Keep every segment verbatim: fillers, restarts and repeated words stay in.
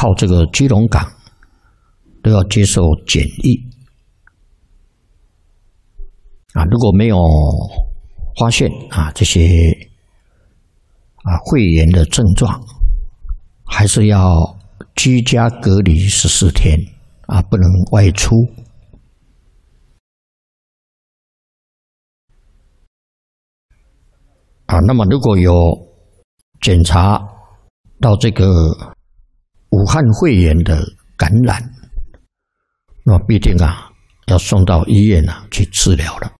靠这个基隆港都要接受检疫啊，如果没有发现啊这些啊肺炎的症状，还是要居家隔离十四天啊，不能外出。啊，那么如果有检查到这个武汉肺炎的感染，那么必定啊要送到医院啊去治疗了。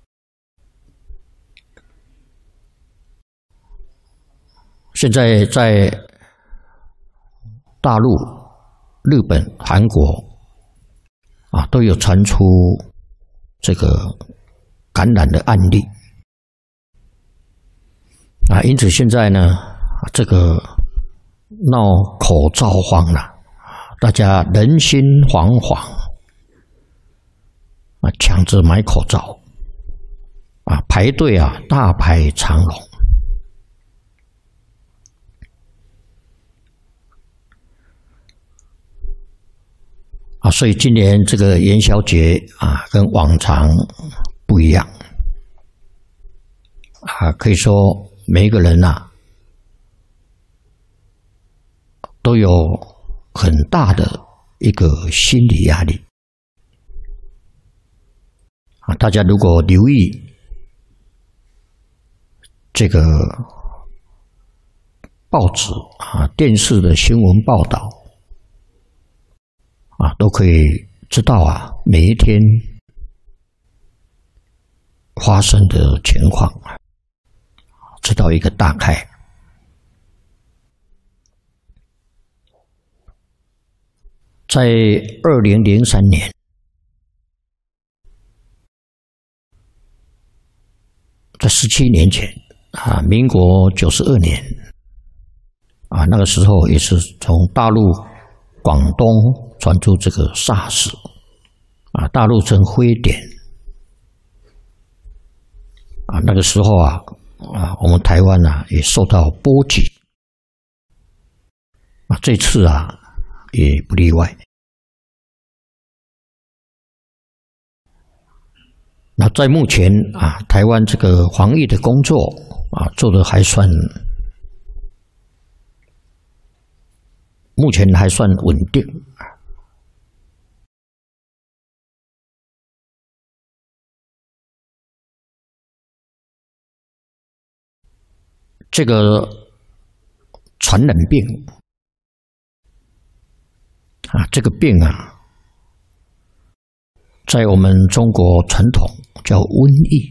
现在在大陆、日本、韩国啊都有传出这个感染的案例啊，因此现在呢，这个闹口罩荒了，大家人心惶惶啊，抢着买口罩啊，排队啊，大排长龙。啊，所以今年这个元宵节啊，跟往常不一样啊，可以说每一个人啊，都有很大的一个心理压力啊。大家如果留意这个报纸啊、电视的新闻报道啊，都可以知道啊，每一天发生的情况，知道一个大概。在二零零三年，在十七年前啊，民国九十二年啊，那个时候也是从大陆、广东传出这个 SARS 啊，大陆称非典啊，那个时候啊啊，我们台湾啊也受到波及啊，这次啊也不例外。那在目前啊，台湾这个防疫的工作啊做得还算，目前还算稳定。这个传染病啊，这个病啊，在我们中国传统叫瘟疫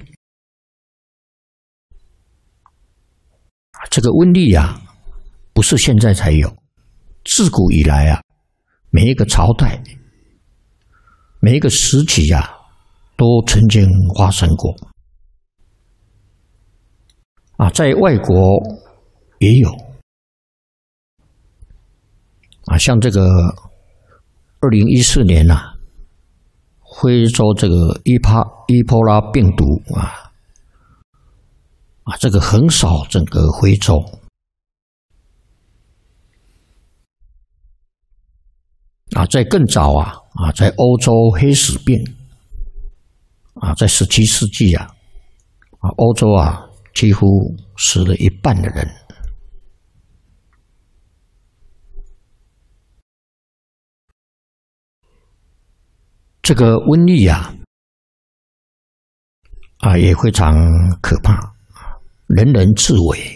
啊。这个瘟疫啊，不是现在才有，自古以来啊，每一个朝代、每一个时期啊，都曾经发生过。啊，在外国也有啊，像这个二零一四年啊，非洲这个伊帕伊波拉病毒啊啊，这个横扫整个非洲啊，在更早啊啊，在欧洲黑死病啊，在十七世纪啊啊，欧洲啊。几乎死了一半的人。这个瘟疫啊，啊也非常可怕，人人自危。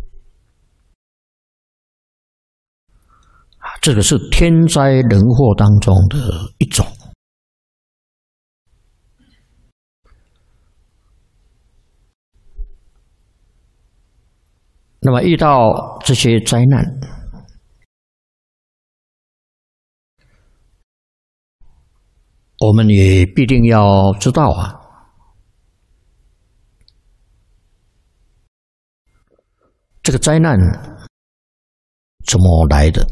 啊，这个是天灾人祸当中的一种。那么遇到这些灾难，我们也必定要知道啊，这个灾难怎么来的？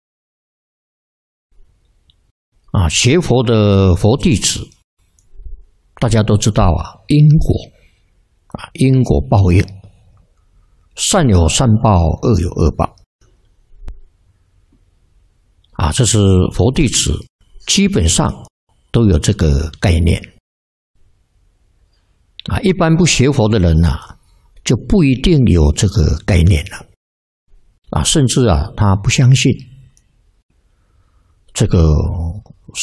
啊，学佛的佛弟子，大家都知道啊，因果啊，因果报应。善有善报，恶有恶报。 啊，这是佛弟子基本上都有这个概念啊。一般不学佛的人啊，就不一定有这个概念了啊，甚至啊，他不相信这个